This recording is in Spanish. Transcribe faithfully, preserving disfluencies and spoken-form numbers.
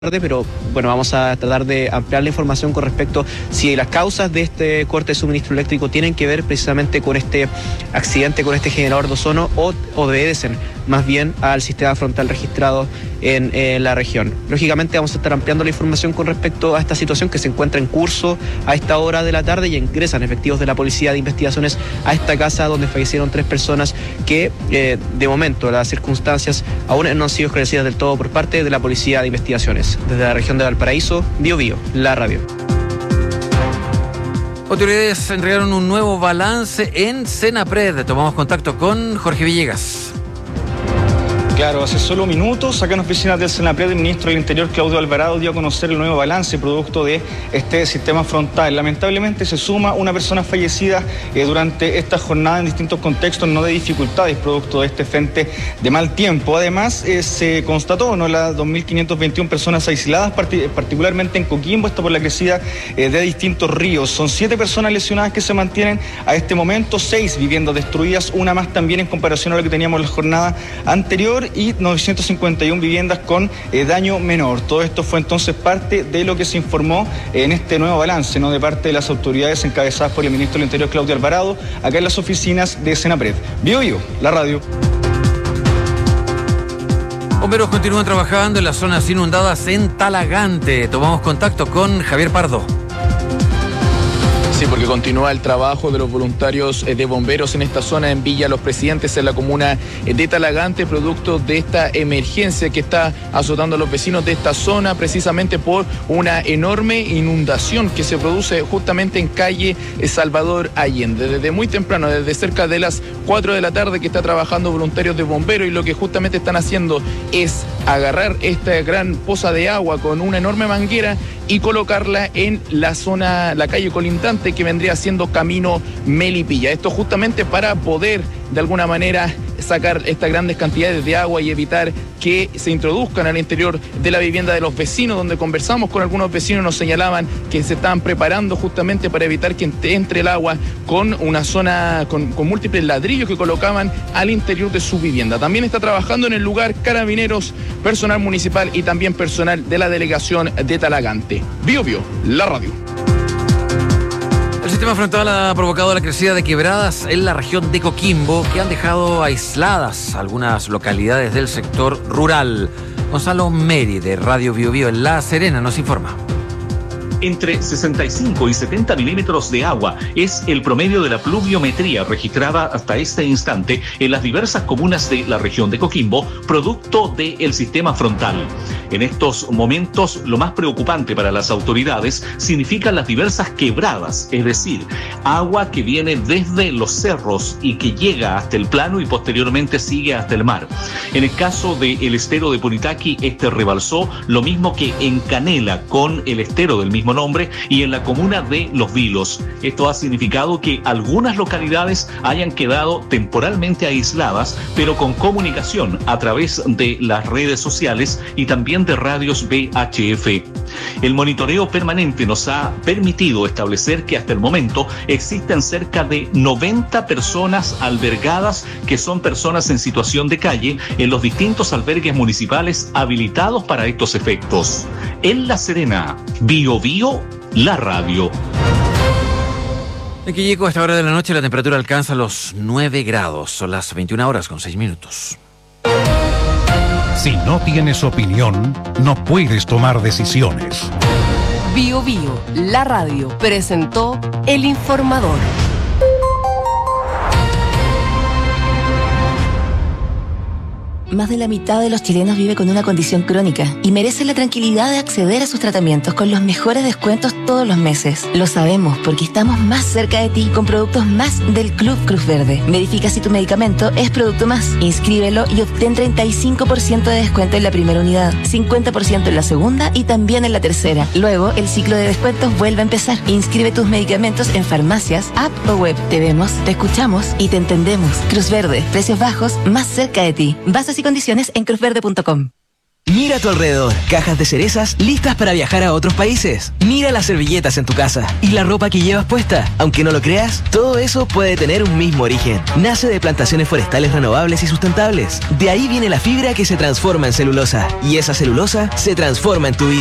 Pero bueno, vamos a tratar de ampliar la información con respecto si las causas de este corte de suministro eléctrico tienen que ver precisamente con este accidente, con este generador de ozono, o obedecen más bien al sistema frontal registrado en, en la región. Lógicamente vamos a estar ampliando la información con respecto a esta situación que se encuentra en curso a esta hora de la tarde, y ingresan efectivos de la Policía de Investigaciones a esta casa donde fallecieron tres personas que eh, de momento las circunstancias aún no han sido esclarecidas del todo por parte de la Policía de Investigaciones. Desde la región de Valparaíso, Bio Bio, la radio. Autoridades entregaron un nuevo balance en Senapred. Tomamos contacto con Jorge Villegas. Claro, hace solo minutos, acá en oficinas del Senapred, el ministro del Interior, Claudio Alvarado, dio a conocer el nuevo balance producto de este sistema frontal. Lamentablemente se suma una persona fallecida eh, durante esta jornada en distintos contextos, no de dificultades, producto de este frente de mal tiempo. Además, eh, se constató, ¿no?, las dos mil quinientas veintiuna personas aisladas, part- particularmente en Coquimbo, esto por la crecida eh, de distintos ríos. Son siete personas lesionadas que se mantienen a este momento, seis viviendas destruidas, una más también en comparación a lo que teníamos la jornada anterior, y novecientas cincuenta y una viviendas con eh, daño menor. Todo esto fue entonces parte de lo que se informó eh, en este nuevo balance, ¿no?, de parte de las autoridades encabezadas por el ministro del Interior, Claudio Alvarado, acá en las oficinas de Senapred. Bio Bio, la radio. Bomberos continúan trabajando en las zonas inundadas en Talagante. Tomamos contacto con Javier Pardo. Sí, porque continúa el trabajo de los voluntarios de bomberos en esta zona, en Villa Los Presidentes, en la comuna de Talagante, producto de esta emergencia que está azotando a los vecinos de esta zona, precisamente por una enorme inundación que se produce justamente en calle Salvador Allende. Desde muy temprano, desde cerca de las cuatro de la tarde, que está trabajando voluntarios de bomberos, y lo que justamente están haciendo es agarrar esta gran poza de agua con una enorme manguera y colocarla en la zona, la calle colindante, que vendría siendo Camino Melipilla. Esto justamente para poder, de alguna manera, sacar estas grandes cantidades de agua y evitar que se introduzcan al interior de la vivienda de los vecinos, donde conversamos con algunos vecinos, nos señalaban que se estaban preparando justamente para evitar que entre el agua con una zona, con, con múltiples ladrillos que colocaban al interior de su vivienda. También está trabajando en el lugar carabineros, personal municipal y también personal de la delegación de Talagante. Bio Bio, la radio. El sistema frontal ha provocado la crecida de quebradas en la región de Coquimbo, que han dejado aisladas algunas localidades del sector rural. Gonzalo Meri, de Radio Bio Bio en La Serena, nos informa. Entre sesenta y cinco y setenta milímetros de agua es el promedio de la pluviometría registrada hasta este instante en las diversas comunas de la región de Coquimbo, producto del sistema frontal. En estos momentos, lo más preocupante para las autoridades significan las diversas quebradas, es decir, agua que viene desde los cerros y que llega hasta el plano y posteriormente sigue hasta el mar. En el caso del estero de Punitaqui, este rebalsó, lo mismo que en Canela, con el estero del mismo nombre, y en la comuna de Los Vilos. Esto ha significado que algunas localidades hayan quedado temporalmente aisladas, pero con comunicación a través de las redes sociales y también de radios V H F. El monitoreo permanente nos ha permitido establecer que hasta el momento existen cerca de noventa personas albergadas, que son personas en situación de calle, en los distintos albergues municipales habilitados para estos efectos. En La Serena, Bio Bio, la radio. En Quillico, a esta hora de la noche, la temperatura alcanza los nueve grados. Son las veintiuna horas con seis minutos. Si no tienes opinión, no puedes tomar decisiones. Bio Bio, la radio, presentó El Informador. Más de la mitad de los chilenos vive con una condición crónica y merece la tranquilidad de acceder a sus tratamientos con los mejores descuentos todos los meses. Lo sabemos porque estamos más cerca de ti con productos más del Club Cruz Verde. Verifica si tu medicamento es Producto Más. Inscríbelo y obtén treinta y cinco por ciento de descuento en la primera unidad, cincuenta por ciento en la segunda y también en la tercera. Luego, el ciclo de descuentos vuelve a empezar. Inscribe tus medicamentos en farmacias, app o web. Te vemos, te escuchamos y te entendemos. Cruz Verde, precios bajos, más cerca de ti. Bases y condiciones en cruz verde punto com. Mira a tu alrededor, cajas de cerezas listas para viajar a otros países. Mira las servilletas en tu casa y la ropa que llevas puesta. Aunque no lo creas, todo eso puede tener un mismo origen. Nace de plantaciones forestales renovables y sustentables. De ahí viene la fibra que se transforma en celulosa. Y esa celulosa se transforma en tu vida.